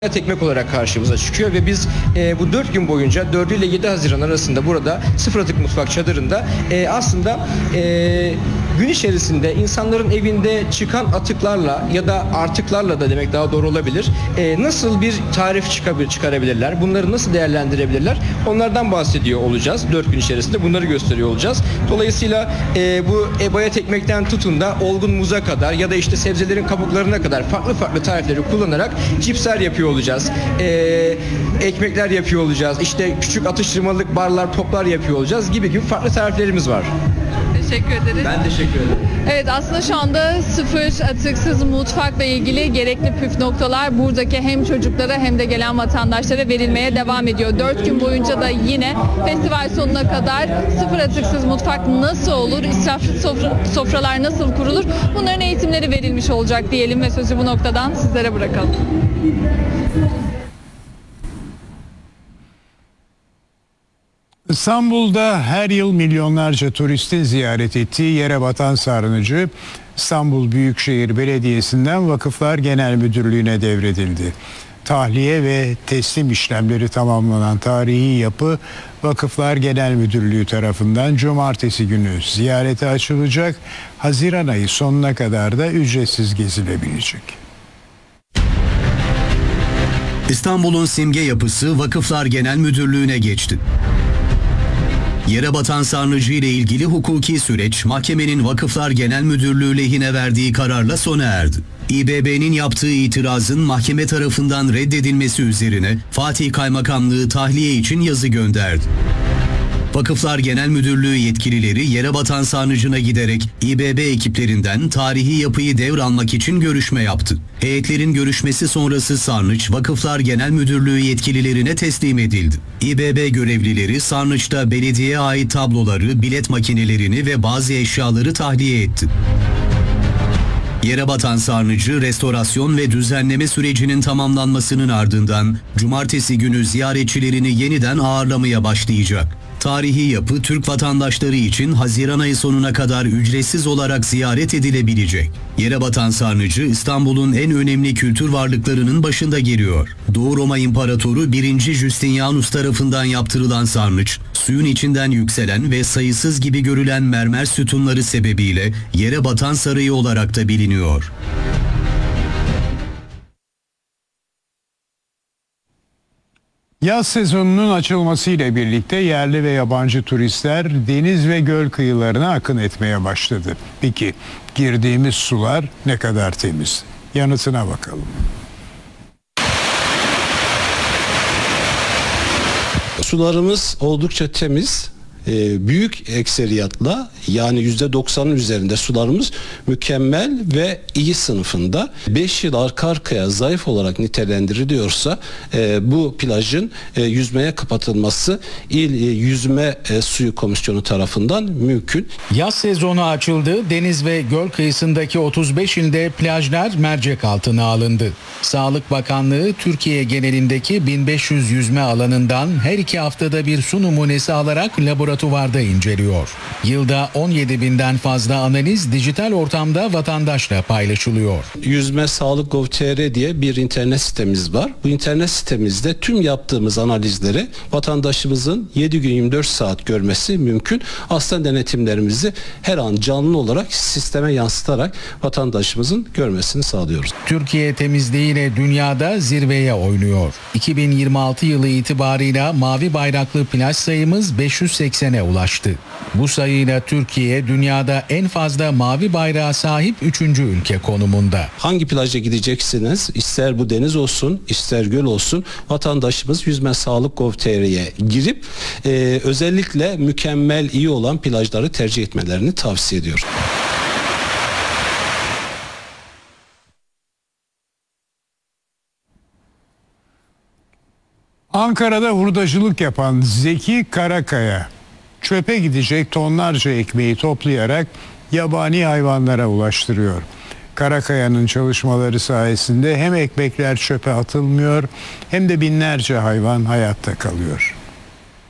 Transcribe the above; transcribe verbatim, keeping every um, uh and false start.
tekmek olarak karşımıza çıkıyor ve biz e, bu dört gün boyunca dört ile yedi Haziran arasında burada Sıfır Atık Mutfak Çadırı'nda e, aslında e, gün içerisinde insanların evinde çıkan atıklarla ya da artıklarla da demek daha doğru olabilir. E, nasıl bir tarif çıkabilir, çıkarabilirler? Bunları nasıl değerlendirebilirler? Onlardan bahsediyor olacağız. dört gün içerisinde bunları gösteriyor olacağız. Dolayısıyla e, bu ebaya tekmekten tutun da olgun muza kadar ya da işte sebzelerin kabuklarına kadar farklı farklı tarifleri kullanarak cipsler yapıyor olacağız. Ee, ekmekler yapıyor olacağız. İşte küçük atıştırmalık barlar, toplar yapıyor olacağız gibi gibi farklı tariflerimiz var. Teşekkür ederiz. Ben teşekkür ederim. Evet, aslında şu anda sıfır atıksız mutfakla ilgili gerekli püf noktalar buradaki hem çocuklara hem de gelen vatandaşlara verilmeye devam ediyor. Dört gün boyunca da yine festival sonuna kadar sıfır atıksız mutfak nasıl olur, israfsız sofra, sofralar nasıl kurulur, bunların eğitimleri verilmiş olacak diyelim ve sözü bu noktadan sizlere bırakalım. İstanbul'da her yıl milyonlarca turistin ziyaret ettiği Yerebatan Sarnıcı, İstanbul Büyükşehir Belediyesi'nden Vakıflar Genel Müdürlüğü'ne devredildi. Tahliye ve teslim işlemleri tamamlanan tarihi yapı Vakıflar Genel Müdürlüğü tarafından cumartesi günü ziyarete açılacak. Haziran ayı sonuna kadar da ücretsiz gezilebilecek. İstanbul'un simge yapısı Vakıflar Genel Müdürlüğü'ne geçti. Yerebatan Sarnıcı ile ilgili hukuki süreç mahkemenin Vakıflar Genel Müdürlüğü lehine verdiği kararla sona erdi. İ B B'nin yaptığı itirazın mahkeme tarafından reddedilmesi üzerine Fatih Kaymakamlığı tahliye için yazı gönderdi. Vakıflar Genel Müdürlüğü yetkilileri Yerebatan Sarnıcı'na giderek İ B B ekiplerinden tarihi yapıyı devralmak için görüşme yaptı. Heyetlerin görüşmesi sonrası sarnıç Vakıflar Genel Müdürlüğü yetkililerine teslim edildi. İ B B görevlileri sarnıçta belediyeye ait tabloları, bilet makinelerini ve bazı eşyaları tahliye etti. Yerebatan Sarnıcı restorasyon ve düzenleme sürecinin tamamlanmasının ardından cumartesi günü ziyaretçilerini yeniden ağırlamaya başlayacak. Tarihi yapı Türk vatandaşları için Haziran ayı sonuna kadar ücretsiz olarak ziyaret edilebilecek. Yerebatan Sarnıcı İstanbul'un en önemli kültür varlıklarının başında geliyor. Doğu Roma İmparatoru birinci Justinianus tarafından yaptırılan sarnıç, suyun içinden yükselen ve sayısız gibi görülen mermer sütunları sebebiyle Yerebatan Sarayı olarak da biliniyor. Yaz sezonunun açılmasıyla birlikte yerli ve yabancı turistler deniz ve göl kıyılarına akın etmeye başladı. Peki girdiğimiz sular ne kadar temiz? Yanıtına bakalım. Sularımız oldukça temiz. E, büyük ekseriyatla, yani yüzde doksanın üzerinde sularımız mükemmel ve iyi sınıfında. beş yıl arka arkaya zayıf olarak nitelendiriliyorsa e, bu plajın e, yüzmeye kapatılması İl e, Yüzme e, Suyu Komisyonu tarafından mümkün. Yaz sezonu açıldı. Deniz ve göl kıyısındaki otuz beş ilde plajlar mercek altına alındı. Sağlık Bakanlığı Türkiye genelindeki bin beş yüz yüzme alanından her iki haftada bir su numunesi alarak laboratuvarda inceliyor. Yılda on yedi binden fazla analiz dijital ortamda vatandaşla paylaşılıyor. Yüzme Sağlık nokta gov nokta tr diye bir internet sitemiz var. Bu internet sitemizde tüm yaptığımız analizleri vatandaşımızın yedi gün yirmi dört saat görmesi mümkün. Aslen denetimlerimizi her an canlı olarak sisteme yansıtarak vatandaşımızın görmesini sağlıyoruz. Türkiye temizliğiyle dünyada zirveye oynuyor. iki bin yirmi altı yılı itibarıyla mavi bayraklı plaj sayımız beş yüz seksene ulaştı. Bu sayıyla Türkiye dünyada en fazla mavi bayrağa sahip üçüncü ülke konumunda. Hangi plaja gideceksiniz? İster bu deniz olsun, ister göl olsun, vatandaşımız Yüzme Sağlık nokta gov nokta tr'ye girip e, özellikle mükemmel, iyi olan plajları tercih etmelerini tavsiye ediyor. Ankara'da hurdacılık yapan Zeki Karakaya, çöpe gidecek tonlarca ekmeği toplayarak yabani hayvanlara ulaştırıyor. Karakaya'nın çalışmaları sayesinde hem ekmekler çöpe atılmıyor hem de binlerce hayvan hayatta kalıyor.